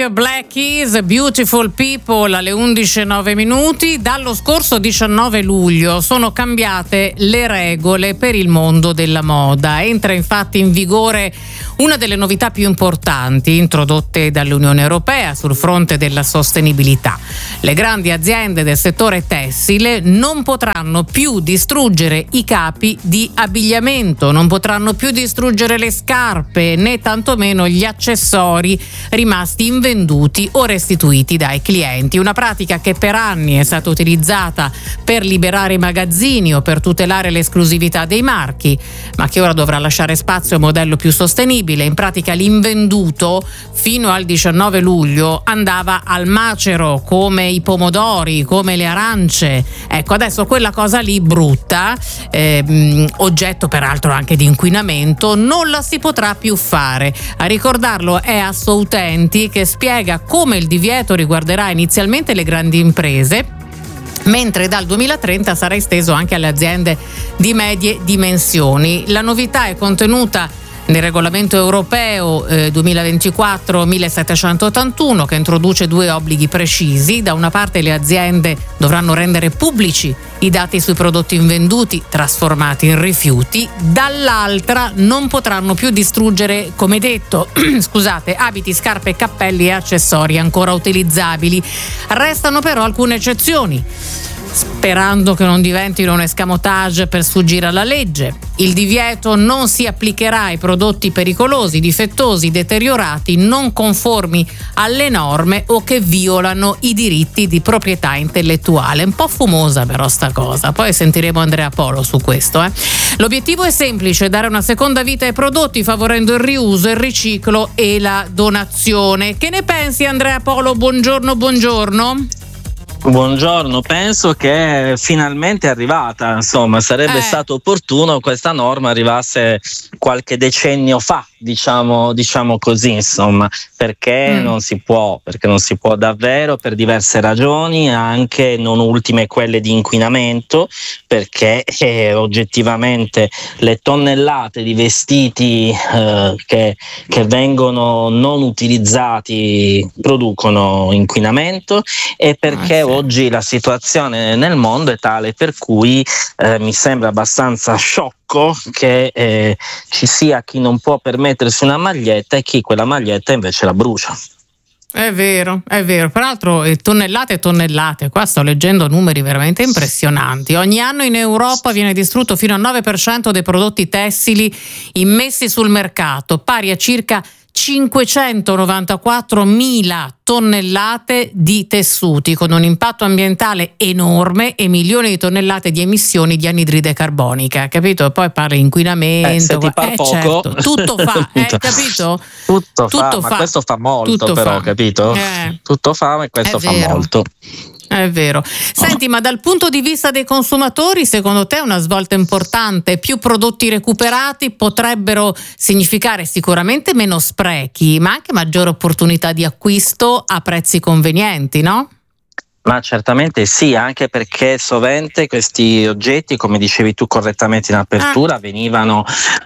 Black Keys, Beautiful People alle 11:09. Dallo scorso 19 luglio sono cambiate le regole per il mondo della moda. Entra infatti in vigore una delle novità più importanti introdotte dall'Unione Europea sul fronte della sostenibilità. Le grandi aziende del settore tessile non potranno più distruggere i capi di abbigliamento, non potranno più distruggere le scarpe né tantomeno gli accessori rimasti invenduti o restituiti dai clienti. Una pratica che per anni è stata utilizzata per liberare i magazzini o per tutelare l'esclusività dei marchi, ma che ora dovrà lasciare spazio a un modello più sostenibile. In pratica l'invenduto fino al 19 luglio andava al macero, come i pomodori, come le arance. Ecco, adesso quella cosa lì brutta, oggetto peraltro anche di inquinamento, non la si potrà più fare. A ricordarlo è Assoutenti, che spiega come il divieto riguarderà inizialmente le grandi imprese, mentre dal 2030 sarà esteso anche alle aziende di medie dimensioni. La novità è contenuta nel regolamento europeo 2024-1781, che introduce due obblighi precisi. Da una parte le aziende dovranno rendere pubblici i dati sui prodotti invenduti trasformati in rifiuti, dall'altra non potranno più distruggere, come detto, abiti, scarpe, cappelli e accessori ancora utilizzabili. Restano però alcune eccezioni, sperando che non diventino un escamotage per sfuggire alla legge. Il divieto non si applicherà ai prodotti pericolosi, difettosi, deteriorati, non conformi alle norme o che violano i diritti di proprietà intellettuale. Un po' fumosa però sta cosa, poi sentiremo Andrea Polo su questo. L'obiettivo è semplice: dare una seconda vita ai prodotti favorendo il riuso, il riciclo e la donazione. Che ne pensi, Andrea Polo? Buongiorno. Buongiorno, penso che finalmente è arrivata, insomma, sarebbe stato opportuno questa norma arrivasse qualche decennio fa, diciamo così, insomma, perché non si può davvero, per diverse ragioni, anche non ultime quelle di inquinamento, perché oggettivamente le tonnellate di vestiti che vengono non utilizzati producono inquinamento, e perché oggi la situazione nel mondo è tale per cui mi sembra abbastanza sciocco che ci sia chi non può permettersi una maglietta e chi quella maglietta invece la brucia. È vero. Peraltro tonnellate e tonnellate, qua sto leggendo numeri veramente impressionanti. Ogni anno in Europa viene distrutto fino al 9% dei prodotti tessili immessi sul mercato, pari a circa 594.000 tonnellate di tessuti, con un impatto ambientale enorme e milioni di tonnellate di emissioni di anidride carbonica, capito? Poi parla di inquinamento, se ti par poco, certo, tutto fa, capito? Tutto fa, ma questo fa molto, però, capito? Tutto fa, ma questo fa molto. È vero. Senti, ma dal punto di vista dei consumatori, secondo te è una svolta importante? Più prodotti recuperati potrebbero significare sicuramente meno sprechi, ma anche maggiore opportunità di acquisto a prezzi convenienti, no? Ma certamente sì, anche perché sovente questi oggetti, come dicevi tu correttamente in apertura, venivano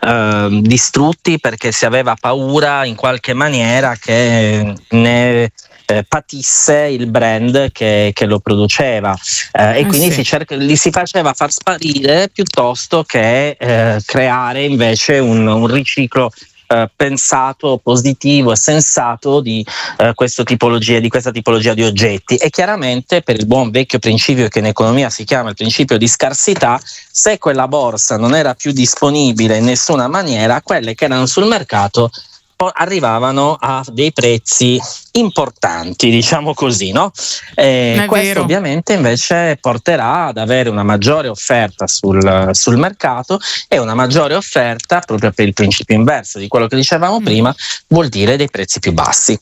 distrutti perché si aveva paura in qualche maniera che ne patisse il brand che lo produceva, e quindi li si faceva far sparire piuttosto che creare invece un riciclo pensato, positivo e sensato di questa tipologia di oggetti. E chiaramente, per il buon vecchio principio che in economia si chiama il principio di scarsità, se quella borsa non era più disponibile in nessuna maniera, quelle che erano sul mercato arrivavano a dei prezzi importanti, diciamo così, no? Questo ovviamente invece porterà ad avere una maggiore offerta sul mercato, e una maggiore offerta, proprio per il principio inverso di quello che dicevamo prima, vuol dire dei prezzi più bassi.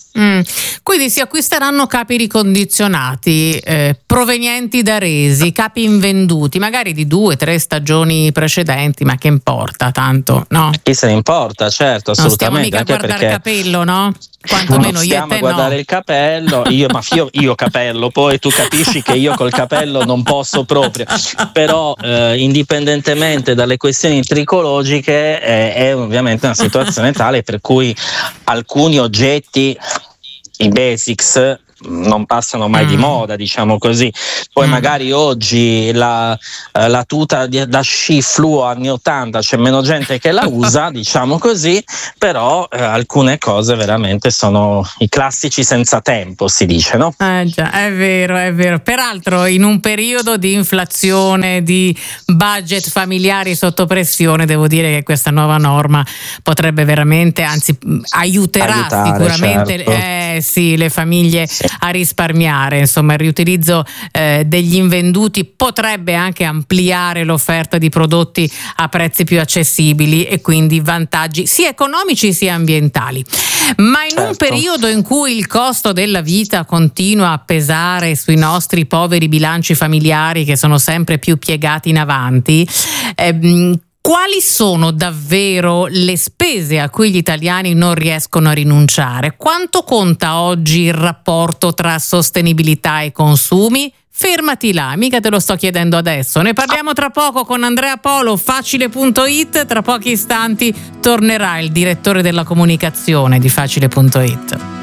Quindi si acquisteranno capi ricondizionati provenienti da resi, capi invenduti magari di 2-3 stagioni precedenti, ma che importa tanto, no? Chi se ne importa, certo, assolutamente. Non stiamo mica a guardare il capello, no? Quantomeno non io e te stiamo a guardare il capello, io capello, poi tu capisci che io col capello non posso proprio, però indipendentemente dalle questioni tricologiche è ovviamente una situazione tale per cui alcuni oggetti i basics non passano mai di moda, diciamo così. Poi magari oggi la tuta da sci fluo anni 80 c'è meno gente che la usa, diciamo così, però alcune cose veramente sono i classici senza tempo, si dice, no? Già, è vero. Peraltro in un periodo di inflazione, di budget familiari sotto pressione, devo dire che questa nuova norma potrebbe veramente, anzi aiuterà sicuramente, certo. Sì, le famiglie a risparmiare. Insomma, il riutilizzo degli invenduti potrebbe anche ampliare l'offerta di prodotti a prezzi più accessibili e quindi vantaggi sia economici sia ambientali. Ma in un periodo in cui il costo della vita continua a pesare sui nostri poveri bilanci familiari, che sono sempre più piegati in avanti, quali sono davvero le spese a cui gli italiani non riescono a rinunciare? Quanto conta oggi il rapporto tra sostenibilità e consumi? Fermati là, mica te lo sto chiedendo adesso. Ne parliamo tra poco con Andrea Polo, Facile.it. Tra pochi istanti tornerà il direttore della comunicazione di Facile.it.